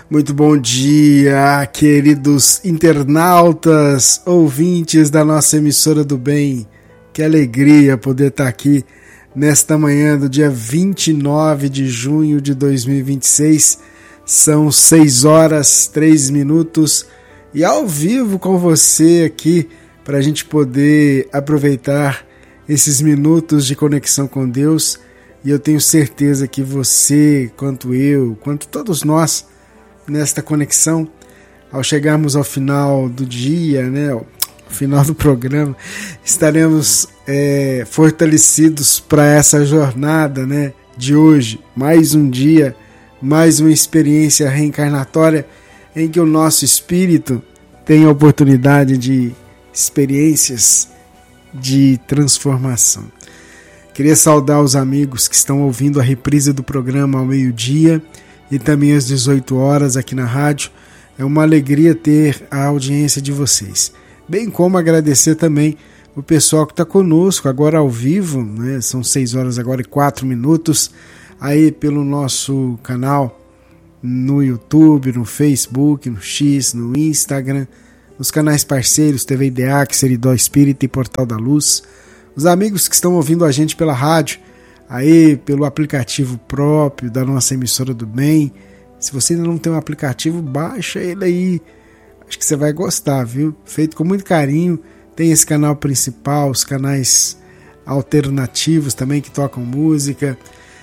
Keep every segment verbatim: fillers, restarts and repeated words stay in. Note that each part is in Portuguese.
Muito bom dia, queridos internautas, ouvintes da nossa emissora do bem. Que alegria poder estar aqui nesta manhã do dia vinte e nove de junho de dois mil e vinte e seis. São seis horas, três minutos e ao vivo com você aqui para a gente poder aproveitar esses minutos de conexão com Deus. E eu tenho certeza que você, quanto eu, quanto todos nós, nesta conexão, ao chegarmos ao final do dia, né, ao final do programa, estaremos é, fortalecidos para essa jornada, né, de hoje. Mais um dia, mais uma experiência reencarnatória em que o nosso espírito tem a oportunidade de experiências de transformação. Queria saudar os amigos que estão ouvindo a reprise do programa ao meio-dia e também às dezoito horas aqui na rádio. É uma alegria ter a audiência de vocês. Bem como agradecer também o pessoal que está conosco agora ao vivo, né? São seis horas agora e quatro minutos, aí pelo nosso canal no YouTube, no Facebook, no X, no Instagram, nos canais parceiros T V I D E A C, Seridó Espírita e Portal da Luz. Os amigos que estão ouvindo a gente pela rádio, aí pelo aplicativo próprio da nossa emissora do bem. Se você ainda não tem um aplicativo, baixa ele aí, acho que você vai gostar, viu? Feito com muito carinho. Tem esse canal principal, os canais alternativos também que tocam música,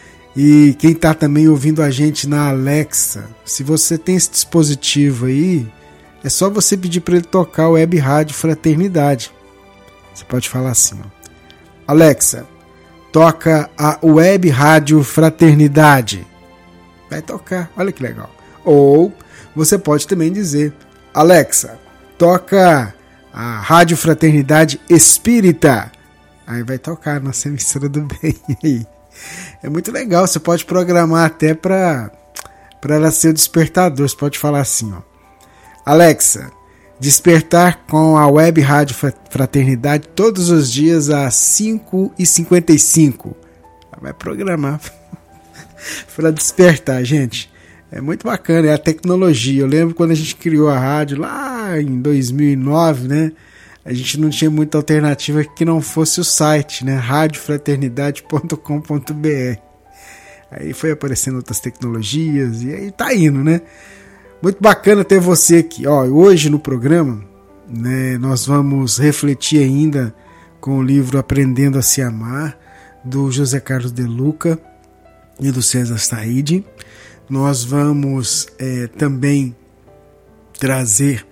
e quem está também ouvindo a gente na Alexa, se você tem esse dispositivo aí, é só você pedir para ele tocar o Web Rádio Fraternidade. Você pode falar assim, ó: Alexa, toca a Web Rádio Fraternidade. Vai tocar, olha que legal. Ou você pode também dizer: Alexa, toca a Rádio Fraternidade Espírita. Aí vai tocar a nossa emissora do bem. É muito legal, você pode programar até para para ela ser o despertador. Você pode falar assim, ó: Alexa, despertar com a Web Rádio Fraternidade todos os dias às cinco e cinquenta e cinco. Vai programar para despertar, gente. É muito bacana, é a tecnologia. Eu lembro quando a gente criou a rádio lá em dois mil e nove, né? A gente não tinha muita alternativa que não fosse o site, né? rádio fraternidade ponto com ponto b r. Aí foi aparecendo outras tecnologias e aí tá indo, né? Muito bacana ter você aqui. Ó, hoje no programa, né, nós vamos refletir ainda com o livro Aprendendo a Se Amar, do José Carlos de Luca e do César Said. Nós vamos é, também trazer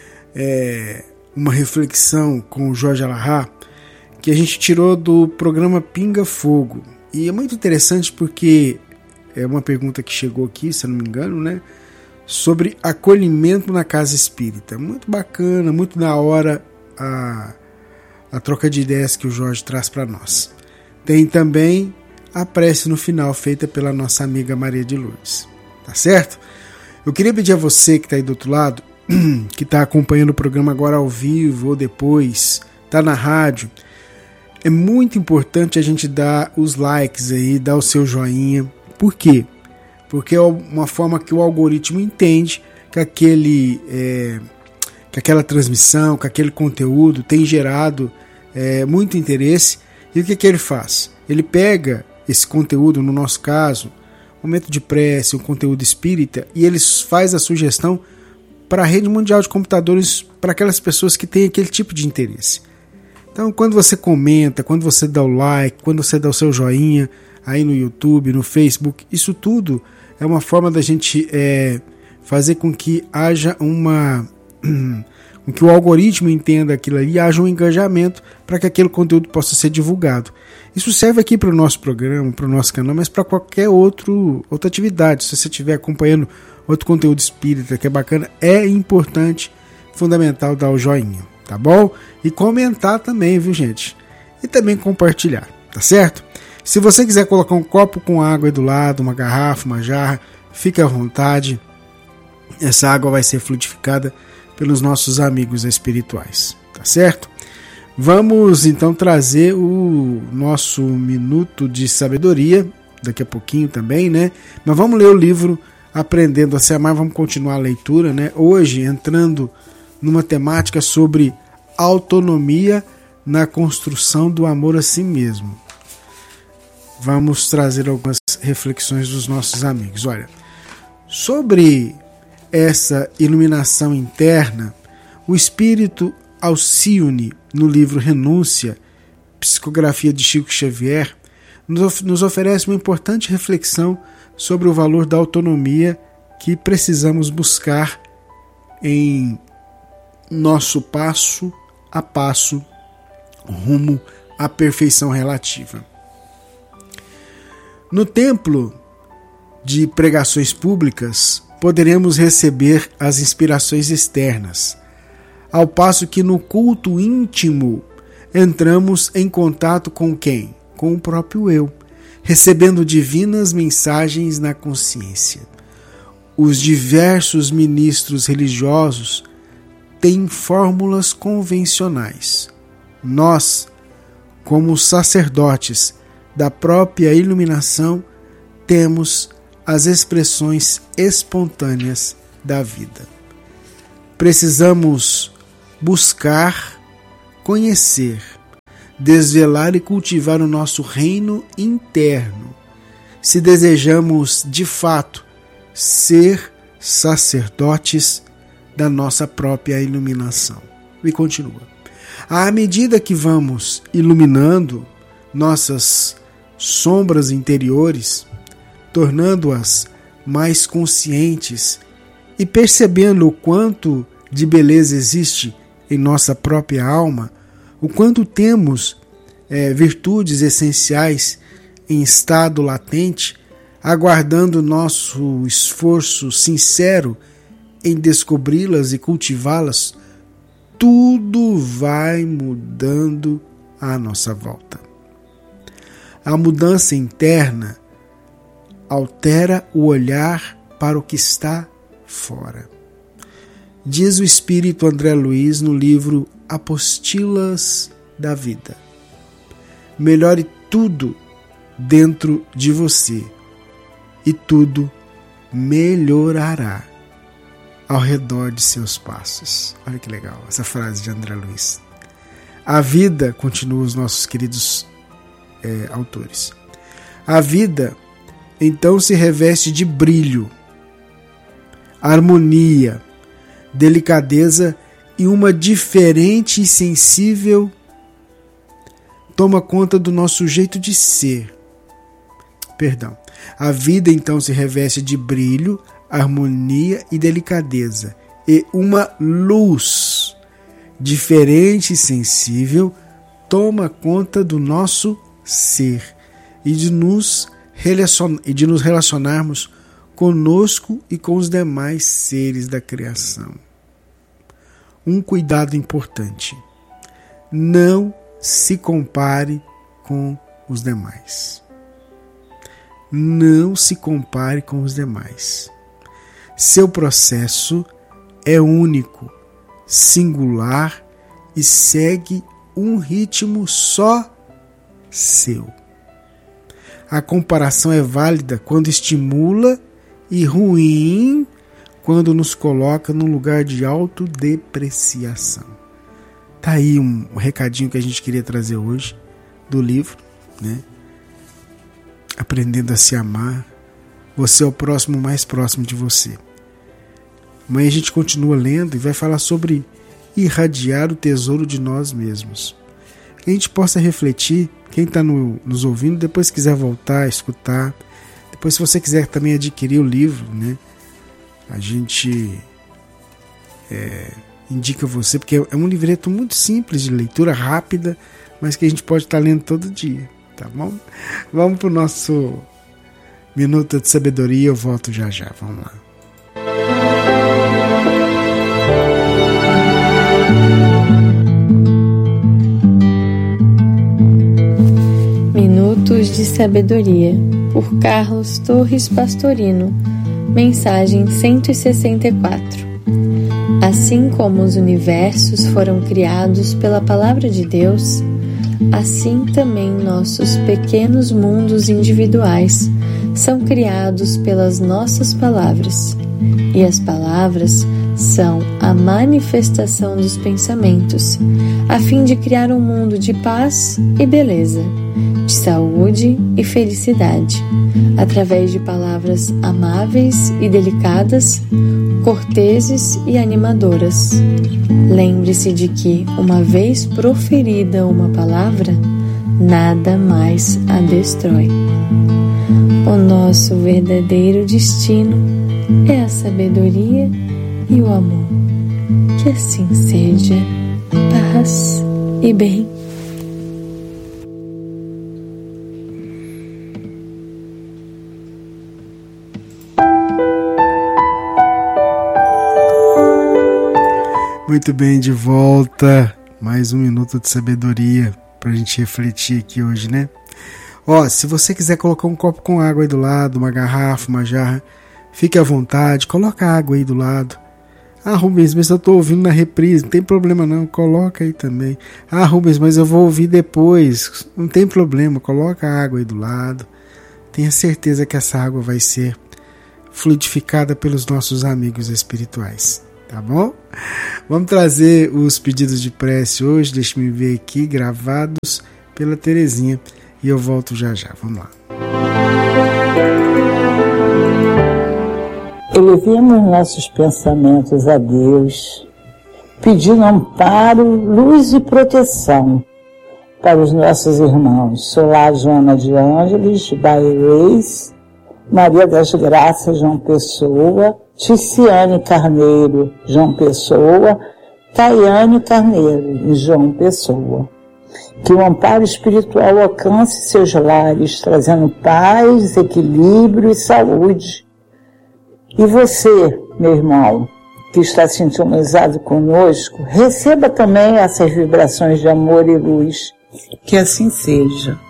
é, uma reflexão com o Jorge Alahá, que a gente tirou do programa Pinga Fogo. E é muito interessante porque é uma pergunta que chegou aqui, se eu não me engano, né? Sobre acolhimento na casa espírita. Muito bacana, muito da hora a, a troca de ideias que o Jorge traz para nós. Tem também a prece no final, feita pela nossa amiga Maria de Lourdes. Tá certo? Eu queria pedir a você que está aí do outro lado, que está acompanhando o programa agora ao vivo ou depois, está na rádio, é muito importante a gente dar os likes aí, dar o seu joinha. Por quê? Porque é uma forma que o algoritmo entende que, aquele, é, que aquela transmissão, que aquele conteúdo tem gerado é, muito interesse. E o que, que ele faz? Ele pega esse conteúdo, no nosso caso, momento de prece, um conteúdo espírita, e ele faz a sugestão para a rede mundial de computadores, para aquelas pessoas que têm aquele tipo de interesse. Então, quando você comenta, quando você dá o like, quando você dá o seu joinha aí no YouTube, no Facebook, isso tudo é uma forma da gente é, fazer com que haja uma... com que o algoritmo entenda aquilo ali e haja um engajamento para que aquele conteúdo possa ser divulgado. Isso serve aqui para o nosso programa, para o nosso canal, mas para qualquer outro, outra atividade. Se você estiver acompanhando outro conteúdo espírita que é bacana, é importante, fundamental dar o joinha, tá bom? E comentar também, viu, gente? E também compartilhar, tá certo? Se você quiser colocar um copo com água aí do lado, uma garrafa, uma jarra, fique à vontade. Essa água vai ser fluidificada pelos nossos amigos espirituais, tá certo? Vamos então trazer o nosso minuto de sabedoria, daqui a pouquinho também, né? Mas vamos ler o livro Aprendendo a Se Amar, vamos continuar a leitura, né? Hoje entrando numa temática sobre autonomia na construção do amor a si mesmo. Vamos trazer algumas reflexões dos nossos amigos. Olha, sobre essa iluminação interna, o Espírito Alcione, no livro Renúncia, Psicografia de Chico Xavier, nos oferece uma importante reflexão sobre o valor da autonomia que precisamos buscar em nosso passo a passo rumo à perfeição relativa. No templo de pregações públicas, poderemos receber as inspirações externas, ao passo que no culto íntimo entramos em contato com quem? Com o próprio eu, recebendo divinas mensagens na consciência. Os diversos ministros religiosos têm fórmulas convencionais. Nós, como sacerdotes da própria iluminação, temos as expressões espontâneas da vida. Precisamos buscar, conhecer, desvelar e cultivar o nosso reino interno, se desejamos de fato ser sacerdotes da nossa própria iluminação. E continua. À medida que vamos iluminando nossas sombras interiores, tornando-as mais conscientes e percebendo o quanto de beleza existe em nossa própria alma, o quanto temos é, virtudes essenciais em estado latente, aguardando nosso esforço sincero em descobri-las e cultivá-las, tudo vai mudando à nossa volta. A mudança interna altera o olhar para o que está fora. Diz o espírito André Luiz no livro Apostilas da Vida: melhore tudo dentro de você e tudo melhorará ao redor de seus passos. Olha que legal essa frase de André Luiz. A vida, continuam os nossos queridos é, autores, a vida então se reveste de brilho, harmonia, delicadeza e uma diferente e sensível toma conta do nosso jeito de ser. Perdão. A vida então se reveste de brilho, harmonia e delicadeza, e uma luz diferente e sensível toma conta do nosso ser e de nos, relacion- e de nos relacionarmos conosco e com os demais seres da criação. Um cuidado importante: não se compare com os demais. Não se compare com os demais. Seu processo é único, singular e segue um ritmo só seu. A comparação é válida quando estimula e ruim quando nos coloca num lugar de autodepreciação. Tá aí um, um recadinho que a gente queria trazer hoje do livro, né? Aprendendo a se amar. Você é o próximo mais próximo de você. Amanhã a gente continua lendo e vai falar sobre irradiar o tesouro de nós mesmos. Que a gente possa refletir, quem está no, nos ouvindo, depois quiser voltar, escutar. Depois, se você quiser também adquirir o livro, né? A gente é, indica você, porque é um livreto muito simples, de leitura rápida, mas que a gente pode estar lendo todo dia, tá bom? Vamos para o nosso Minuto de Sabedoria, eu volto já já, vamos lá. Minutos de Sabedoria, por Carlos Torres Pastorino. Mensagem cento e sessenta e quatro. Assim como os universos foram criados pela Palavra de Deus, assim também nossos pequenos mundos individuais são criados pelas nossas palavras, e as palavras são a manifestação dos pensamentos, a fim de criar um mundo de paz e beleza, de saúde e felicidade, através de palavras amáveis e delicadas, corteses e animadoras. Lembre-se de que, uma vez proferida uma palavra, nada mais a destrói. O nosso verdadeiro destino é a sabedoria e o amor. Que assim seja. Paz e bem. Muito bem, de volta. Mais um minuto de sabedoria pra gente refletir aqui hoje, né? Ó, se você quiser colocar um copo com água aí do lado, uma garrafa, uma jarra, fique à vontade, coloca a água aí do lado. Ah, Rubens, mas eu tô ouvindo na reprise, não tem problema não, coloca aí também. Ah, Rubens, mas eu vou ouvir depois, não tem problema, coloca a água aí do lado. Tenha certeza que essa água vai ser fluidificada pelos nossos amigos espirituais, tá bom? Vamos trazer os pedidos de prece hoje, deixa-me ver aqui, gravados pela Terezinha, e eu volto já já, vamos lá. Elevemos nossos pensamentos a Deus, pedindo amparo, luz e proteção para os nossos irmãos Solar Joana de Ângeles, Bairês, Maria das Graças, João Pessoa, Ticiane Carneiro, João Pessoa, Tayane Carneiro, João Pessoa. Que o amparo espiritual alcance seus lares, trazendo paz, equilíbrio e saúde. E você, meu irmão, que está sintonizado conosco, receba também essas vibrações de amor e luz. Que assim seja.